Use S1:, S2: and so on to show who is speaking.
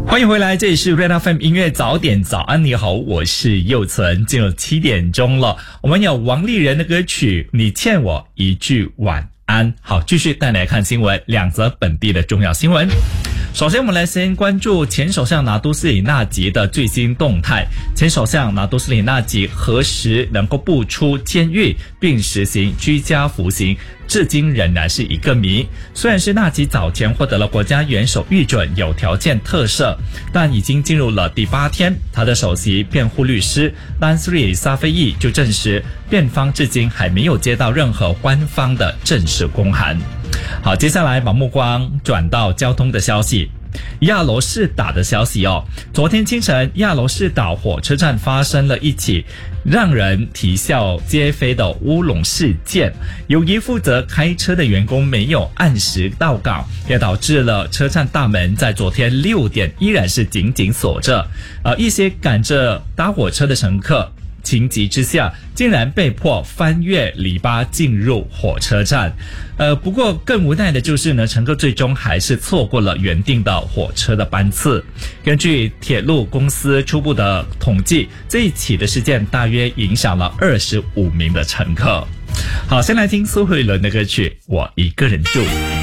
S1: 欢迎回来，这里是 Red FM 音乐早点，早安你好，我是佑存。进入7点钟了，我们有王丽人的歌曲你欠我一句晚安。好，继续带来看新闻，2则本地的重要新闻。首先我们来先关注前首相拿督斯里纳吉的最新动态。前首相拿督斯里纳吉何时能够步出监狱并实行居家服刑，至今仍然是一个谜。虽然是纳吉早前获得了国家元首预准有条件特赦，但已经进入了第8天，他的首席辩护律师丹斯里萨菲义就证实，辩方至今还没有接到任何官方的正式公函。好，接下来把目光转到交通的消息。亚罗士打的消息昨天清晨亚罗士岛火车站发生了一起让人啼笑皆非的乌龙事件，由于负责开车的员工没有按时到岗，也导致了车站大门在昨天6点依然是紧紧锁着，一些赶着搭火车的乘客情急之下竟然被迫翻越篱笆进入火车站。不过更无奈的就是呢，乘客最终还是错过了原定的火车的班次。根据铁路公司初步的统计，这一起的事件大约影响了25名的乘客。好，先来听苏慧伦的歌曲《我一个人住》。